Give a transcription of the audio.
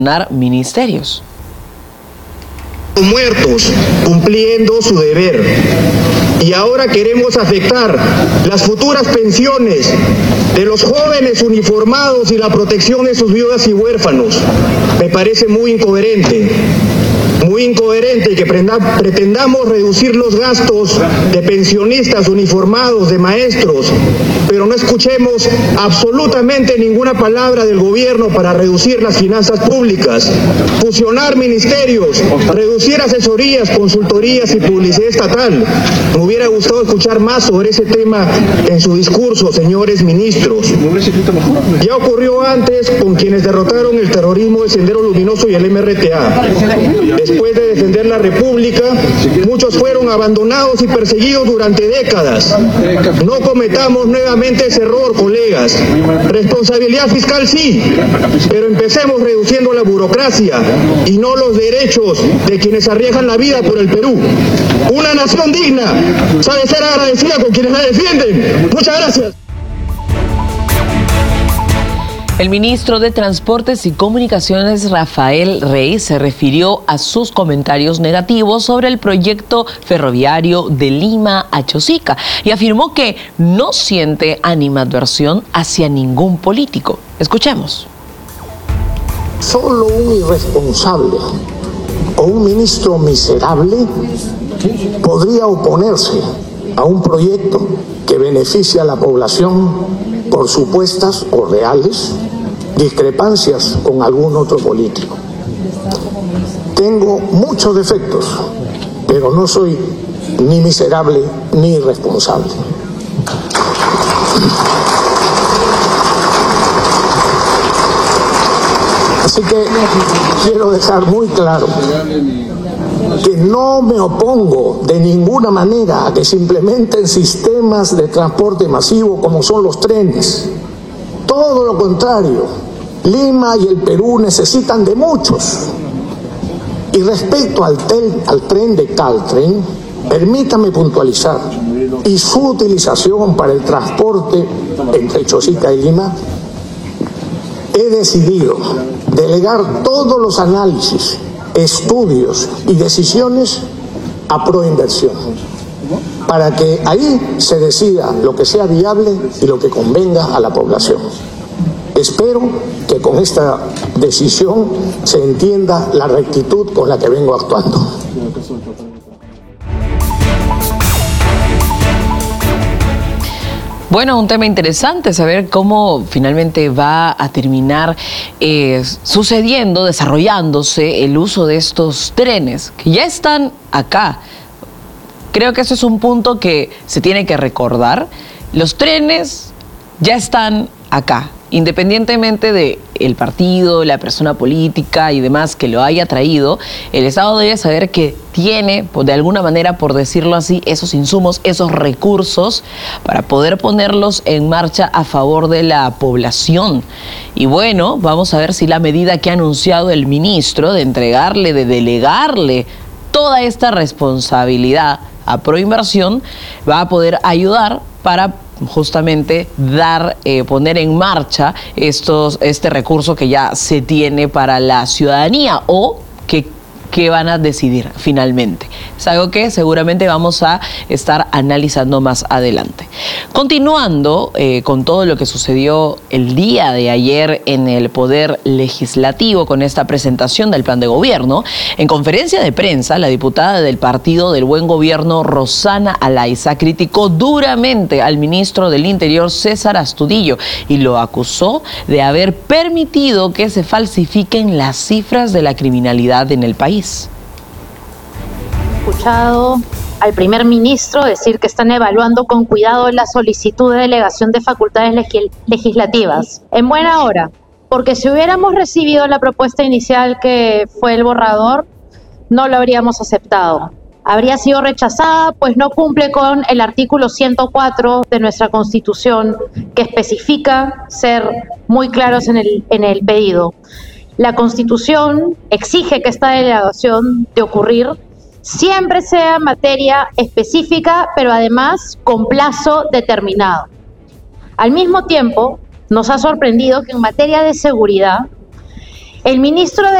ministerios. Muertos cumpliendo su deber, y ahora queremos afectar las futuras pensiones de los jóvenes uniformados y la protección de sus viudas y huérfanos. Me parece muy incoherente que pretendamos reducir los gastos de pensionistas uniformados, de maestros, pero no escuchemos absolutamente ninguna palabra del gobierno para reducir las finanzas públicas, fusionar ministerios, reducir asesorías, consultorías y publicidad estatal. Me hubiera gustado escuchar más sobre ese tema en su discurso, señores ministros. Ya ocurrió antes con quienes derrotaron el terrorismo del Sendero Luminoso y el MRTA. Después de defender la República, muchos fueron abandonados y perseguidos durante décadas. No cometamos nuevamente ese error, colegas. Responsabilidad fiscal sí, pero empecemos reduciendo la burocracia y no los derechos de quienes arriesgan la vida por el Perú. Una nación digna sabe ser agradecida con quienes la defienden. Muchas gracias. El ministro de Transportes y Comunicaciones, Rafael Rey, se refirió a sus comentarios negativos sobre el proyecto ferroviario de Lima a Chosica y afirmó que no siente animadversión hacia ningún político. Escuchemos. Solo un irresponsable o un ministro miserable podría oponerse a un proyecto que beneficia a la población por supuestas o reales discrepancias con algún otro político. Tengo muchos defectos, pero no soy ni miserable ni irresponsable. Así que quiero dejar muy claro que no me opongo de ninguna manera a que se implementen sistemas de transporte masivo como son los trenes. Todo lo contrario, Lima y el Perú necesitan de muchos. Y respecto al tren de Caltren, permítame puntualizar, y su utilización para el transporte entre Chosica y Lima, he decidido delegar todos los análisis, estudios y decisiones a Proinversión, para que ahí se decida lo que sea viable y lo que convenga a la población. Espero que con esta decisión se entienda la rectitud con la que vengo actuando. Bueno, un tema interesante, saber cómo finalmente va a terminar sucediendo, desarrollándose el uso de estos trenes, que ya están acá. Creo que eso es un punto que se tiene que recordar. Los trenes ya están acá, independientemente del partido, la persona política y demás que lo haya traído. El Estado debe saber que tiene, de alguna manera, por decirlo así, esos insumos, esos recursos para poder ponerlos en marcha a favor de la población. Y bueno, vamos a ver si la medida que ha anunciado el ministro de entregarle, de delegarle toda esta responsabilidad a Proinversión va a poder ayudar para justamente poner en marcha este recurso que ya se tiene para la ciudadanía, o que van a decidir finalmente. Es algo que seguramente vamos a estar analizando más adelante. Continuando con todo lo que sucedió el día de ayer en el Poder Legislativo con esta presentación del plan de gobierno, en conferencia de prensa, la diputada del Partido del Buen Gobierno, Rosana Alayza, criticó duramente al ministro del Interior, César Astudillo, y lo acusó de haber permitido que se falsifiquen las cifras de la criminalidad en el país. He escuchado al primer ministro decir que están evaluando con cuidado la solicitud de delegación de facultades legislativas. En buena hora, porque si hubiéramos recibido la propuesta inicial que fue el borrador, no lo habríamos aceptado. Habría sido rechazada, pues no cumple con el artículo 104 de nuestra Constitución, que especifica ser muy claros en el pedido. La Constitución exige que esta delegación de ocurrir siempre sea materia específica, pero además con plazo determinado. Al mismo tiempo, nos ha sorprendido que en materia de seguridad El ministro de